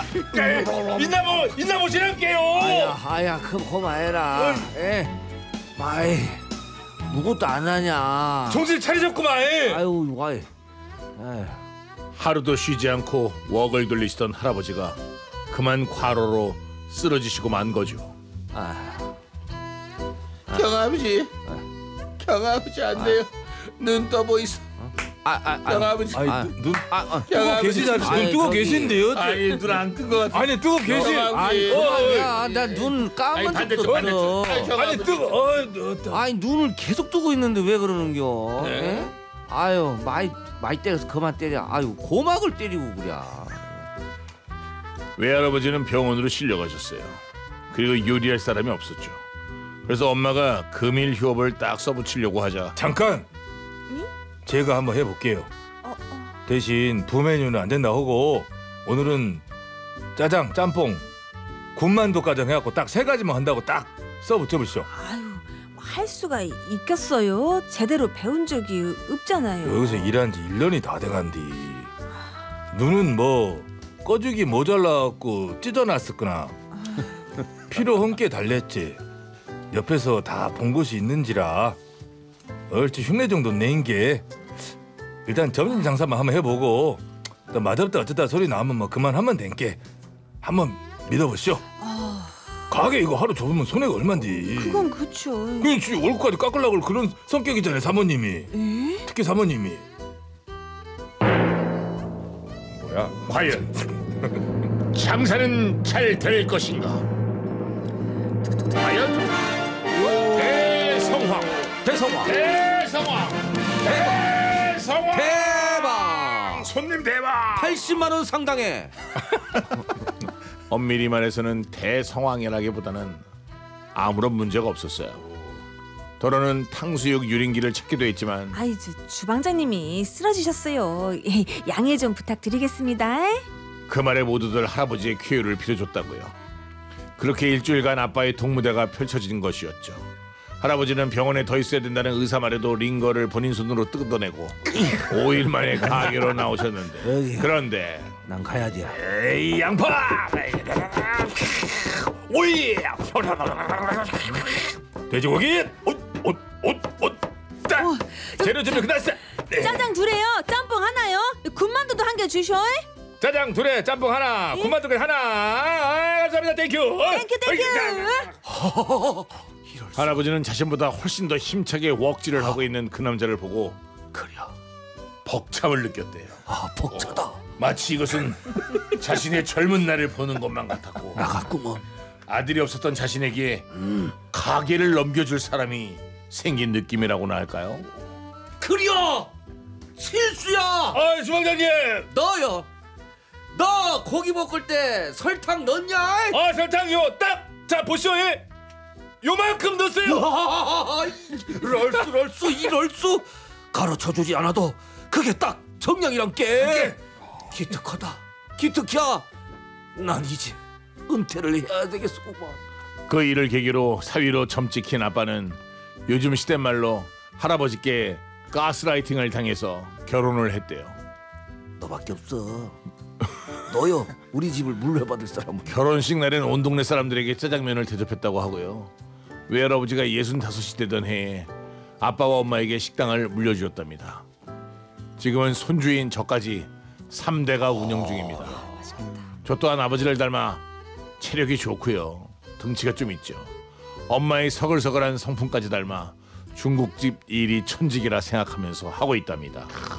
인나무 지낼게요. 아야 그만해라. 마이 무것도 안 하냐. 정신 차리셨구만. 아유 와이. 하루도 쉬지 않고 웍을 돌리시던 할아버지가 그만 과로로 쓰러지시고 만 거죠. 경아버지, 경아버지 안 돼요. 눈 떠보 있어. 경아버지, 눈 뜨고 계시잖아요. 눈 뜨고 계신데요. 아니 눈 안 뜬 것 같아. 아니 뜨고 계신. 야, 나 눈 까만 반대쪽, 적도 반대쪽. 없어. 아니 뜨고. 아니 눈을 계속 뜨고 있는데 왜 그러는겨? 네. 아유 마이 때려서 그만 때려. 아유 고막을 때리고 그래. 외할아버지는 병원으로 실려가셨어요. 그리고 요리할 사람이 없었죠. 그래서 엄마가 금일 휴업을 딱 써붙이려고 하자 잠깐. 제가 한번 해볼게요. 대신 두 메뉴는 안 된다 하고 오늘은 짜장, 짬뽕, 군만두 가정 해갖고 딱 세 가지만 한다고 딱 써붙여보시죠. 아유, 할 수가 있겠어요? 제대로 배운 적이 없잖아요. 여기서 일한 지 1년이 다 돼간디. 눈은 뭐 꺼주기 모자라갖고 찢어놨었구나. 피로 험게 달랬지. 옆에서 다 본 것이 있는지라 얼추 흉내 정도 낸 게 일단 점심 장사만 한번 해보고 또 맛없다 어쩌다 소리 나오면 뭐 그만하면 된게 한번 믿어보시오. 가게 이거 하루 접으면 손해가 얼만디. 그건 그쵸. 그렇지 월급까지 깎으려고 그런 성격이잖아요 사모님이. 특히 사모님이. 뭐야? 과연 장사는 잘 될 것인가? 과연 대성황 대박! 손님 대박. 80만 원 상당해. 엄밀히 말해서는 대성황이라기보다는 아무런 문제가 없었어요. 도로는 탕수육 유린기를 찾기도 했지만 아이, 주방장님이 쓰러지셨어요. 양해 좀 부탁드리겠습니다. 그 말에 모두들 할아버지의 쾌유를 빌어줬다고요. 그렇게 일주일간 아빠의 동무대가 펼쳐진 것이었죠. 할아버지는 병원에 더 있어야 된다는 의사 말에도 링거를 본인 손으로 뜯어내고 5일 만에 가게로 나오셨는데 그런데 난 가야 돼. 에이 양파! 오이! 돼지고기 재료 준비 끝났어. 짜장 둘에요. 짬뽕 하나요. 군만두도 한 개 주셔. 짜장 둘에 짬뽕 하나 군만두 하나. 감사합니다. 땡큐. 땡큐. 할아버지는 자신보다 훨씬 더 힘차게 웍질을 하고 있는 그 남자를 보고 그래. 벅참을 느꼈대요. 벅차다. 마치 이것은 자신의 젊은 날을 보는 것만 같았고 나갔구먼. 아들이 없었던 자신에게 가게를 넘겨줄 사람이 생긴 느낌이라고나 할까요? 그려! 실수야! 아 주방장님! 너요! 너 고기 볶을 때 설탕 넣냐? 아 설탕요 딱! 자 보시오. 요만큼 넣었어요. 이럴 수 가르쳐주지 않아도 그게 딱 정량이란 게. 기특하다. 기특해. 난 이제 은퇴를 해야 되겠구만. 그 일을 계기로 사위로 점 찍힌 아빠는 요즘 시대말로 할아버지께 가스라이팅을 당해서 결혼을 했대요. 너밖에 없어. 너요. 우리 집을 물려받을 사람은. 결혼식 날엔 온 동네 사람들에게 짜장면을 대접했다고 하고요. 외할아버지가 65이 되던 해에 아빠와 엄마에게 식당을 물려주었답니다. 지금은 손주인 저까지 3대가 운영 중입니다. 저 또한 아버지를 닮아 체력이 좋고요. 덩치가 좀 있죠. 엄마의 서글서글한 성품까지 닮아 중국집 일이 천직이라 생각하면서 하고 있답니다.